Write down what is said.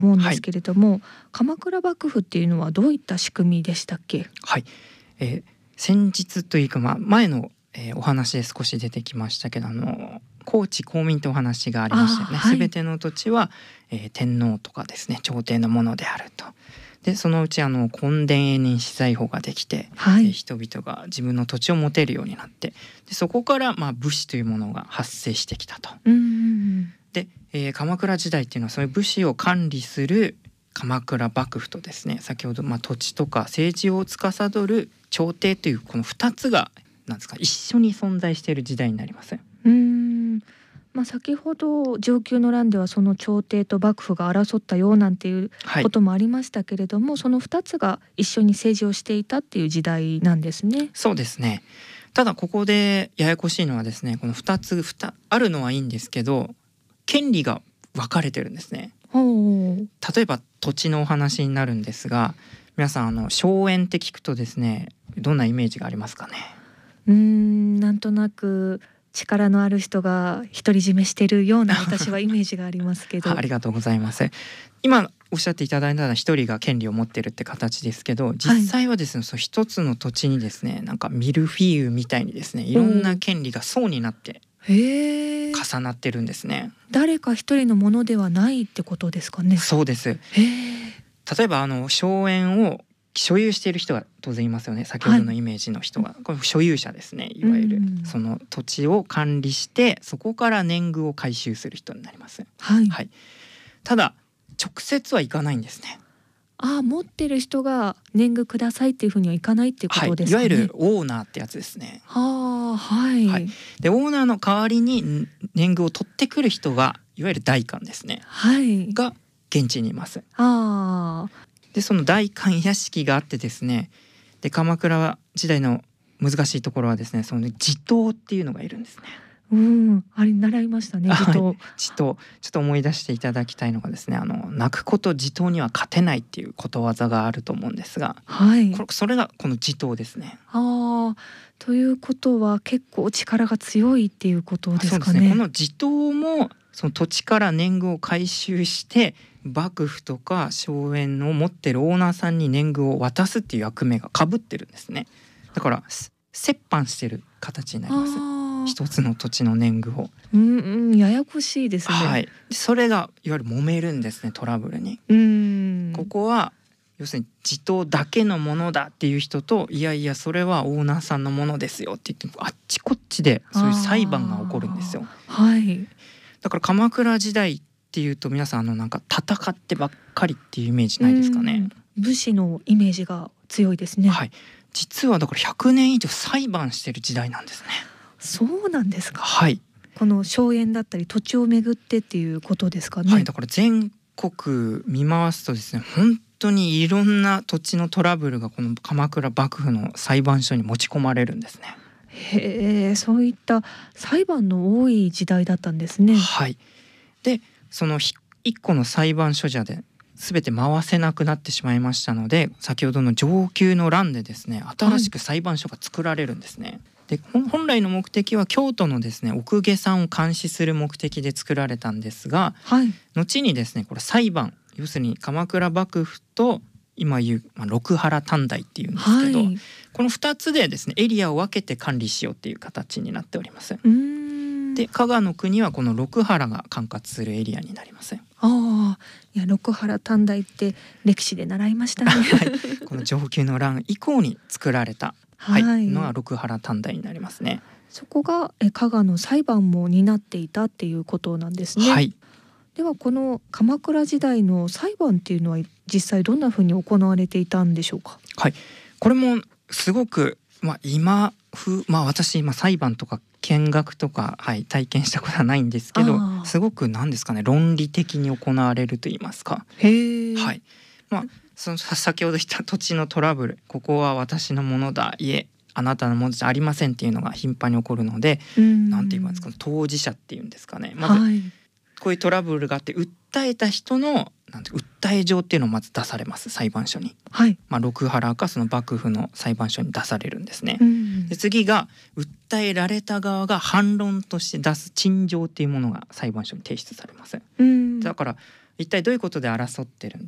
思うんですけれども、鎌倉幕府っていうのはどういった仕組みでしたっけ？ はい、先日というか、前の、お話で少し出てきましたけど、公地公民とお話がありましたよね。すべての土地は、天皇とかですね、朝廷のものであると。でそのうち墾田永年私財法ができて、人々が自分の土地を持てるようになって、でそこから、武士というものが発生してきたと。で、鎌倉時代っていうのはそういう武士を管理する鎌倉幕府とですね、先ほど、土地とか政治を司る朝廷というこの2つがなんですか、一緒に存在している時代になります。 先ほど承久の乱ではその朝廷と幕府が争ったようなんていうこともありましたけれども、その2つが一緒に政治をしていたっていう時代なんですね。 そうですね。ただここでややこしいのはですね、この2つあるのはいいんですけど、権利が分かれてるんですね。例えば土地のお話になるんですが、皆さん荘園って聞くとですね、どんなイメージがありますかね？ なんとなく力のある人が独り占めしてるような私はイメージがありますけどありがとうございます。今おっしゃっていただいたのは一人が権利を持ってるって形ですけど、実際はですね、そう一つの土地にですね、なんかミルフィーユみたいにですね、いろんな権利が層になって重なってるんですね。 誰か一人のものではないってことですかね？ そうです。例えば荘園を所有している人が当然いますよね。先ほどのイメージの人が、これ所有者ですね。いわゆるその土地を管理してそこから年貢を回収する人になります。ただ直接はいかないんですね。 持ってる人が年貢くださいっていうふうにはいかないっていうことですかね？ いわゆるオーナーってやつですね。でオーナーの代わりに年貢を取ってくる人がいわゆる代官ですね、が現地にいます。でその代官屋敷があってですね、で鎌倉時代の難しいところはですね、その地頭っていうのがいるんですね。 あれ習いましたね、地頭。 ちょっと思い出していただきたいのがですね、泣くこと地頭には勝てないっていうことわざがあると思うんですが、それがこの地頭ですね。 ということは結構力が強いっていうことですかね？ そうですね。この地頭もその土地から年貢を回収して幕府とか荘園を持ってるオーナーさんに年貢を渡すっていう役目がかぶってるんですね。だから折半してる形になります。一つの土地の年貢を。 ややこしいですね。 それがいわゆる揉めるんですね、トラブルに。ここは要するに地頭だけのものだっていう人と、いやいやそれはオーナーさんのものですよって言って、あっちこっちでそういう裁判が起こるんですよ。だから鎌倉時代っていうと皆さんなんか戦ってばっかりっていうイメージないですかね？ 武士のイメージが強いですね。 実はだから100年以上裁判してる時代なんですね。 そうなんですか？この荘園だったり土地をめぐってっていうことですかね？ だから全国見回すとですね、本当にいろんな土地のトラブルがこの鎌倉幕府の裁判所に持ち込まれるんですね。 そういった裁判の多い時代だったんですね。 でその一個の裁判所じゃで全て回せなくなってしまいましたので、先ほどの承久の乱でですね、新しく裁判所が作られるんですね。で本来の目的は京都のですね奥下山を監視する目的で作られたんですが、後にですねこれ裁判、要するに鎌倉幕府と今言う、六原短大っていうんですけど、この2つでですねエリアを分けて管理しようっていう形になっております。で加賀の国はこの六原が管轄するエリアになります。 いや六原短大って歴史で習いましたね。 この承久の乱以降に作られたのは六原短大になりますね。 そこが加賀の裁判も担っていたっていうことなんですね。ではこの鎌倉時代の裁判っていうのは実際どんなふうに行われていたんでしょうか？ これもすごく、私今裁判とか見学とか、体験したことはないんですけど、すごく何ですかね、論理的に行われると言いますか。その先ほど言った土地のトラブル、ここは私のものだ、いえあなたのものじゃありませんっていうのが頻繁に起こるので、なんて言いますか、当事者っていうんですかね。まずこういうトラブルがあって訴えた人の訴え状っていうのをまず出されます、裁判所に。六原かその幕府の裁判所に出されるんですね。で次が訴えられた側が反論として出す陳情っていうものが裁判所に提出されます。だから一体どういうことで争ってるん